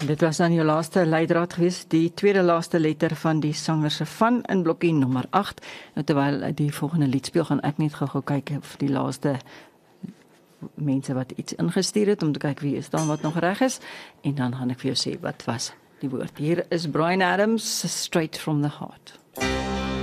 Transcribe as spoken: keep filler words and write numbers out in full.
Dit was dan jou laaste leidraad gewees, die tweede laaste letter van die sanger se van in blokkie nommer agt. Nou terwyl die volgende lied speel, gaan ek net gou-gou kyk of die laaste mense wat iets ingestuur het, om te kyk wie is dan wat nog reg is, en dan gaan ek vir jou sê wat was die woord. Hier is Bryan Adams, Straight from the Heart.